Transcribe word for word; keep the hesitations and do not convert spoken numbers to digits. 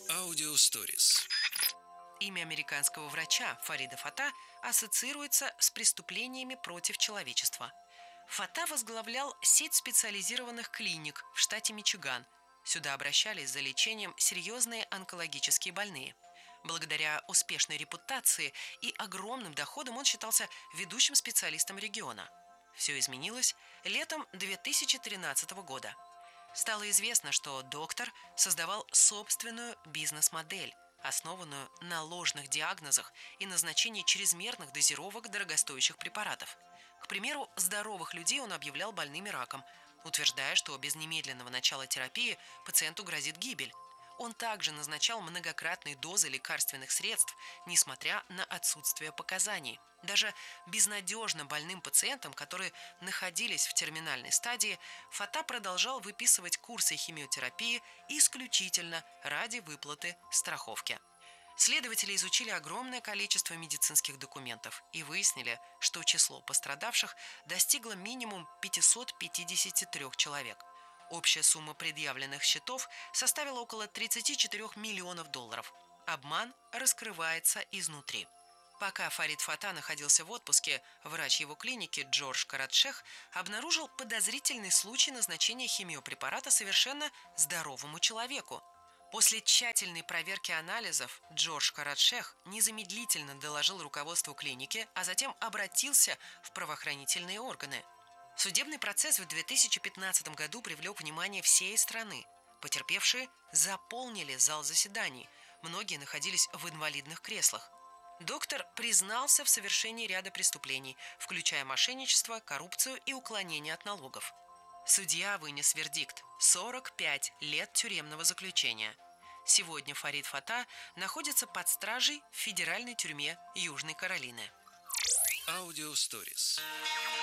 Аудио Stories. Имя американского врача Фарида Фата ассоциируется с преступлениями против человечества. Фата возглавлял сеть специализированных клиник в штате Мичиган. Сюда обращались за лечением серьезные онкологические больные. Благодаря успешной репутации и огромным доходам он считался ведущим специалистом региона. Все изменилось летом две тысячи тринадцатого года. Стало известно, что доктор создавал собственную бизнес-модель, основанную на ложных диагнозах и назначении чрезмерных дозировок дорогостоящих препаратов. К примеру, здоровых людей он объявлял больными раком, утверждая, что без немедленного начала терапии пациенту грозит гибель. Он также назначал многократные дозы лекарственных средств, несмотря на отсутствие показаний. Даже безнадежно больным пациентам, которые находились в терминальной стадии, Фата продолжал выписывать курсы химиотерапии исключительно ради выплаты страховки. Следователи изучили огромное количество медицинских документов и выяснили, что число пострадавших достигло минимум пятьсот пятьдесят три человек. Общая сумма предъявленных счетов составила около тридцать четыре миллионов долларов. Обман раскрывается изнутри. Пока Фарид Фата находился в отпуске, врач его клиники Джордж Карадшех обнаружил подозрительный случай назначения химиопрепарата совершенно здоровому человеку. После тщательной проверки анализов Джордж Карадшех незамедлительно доложил руководству клиники, а затем обратился в правоохранительные органы. Судебный процесс в две тысячи пятнадцатом году привлек внимание всей страны. Потерпевшие заполнили зал заседаний. Многие находились в инвалидных креслах. Доктор признался в совершении ряда преступлений, включая мошенничество, коррупцию и уклонение от налогов. Судья вынес вердикт – сорок пять лет тюремного заключения. Сегодня Фарид Фата находится под стражей в федеральной тюрьме Южной Каролины. Аудио Stories.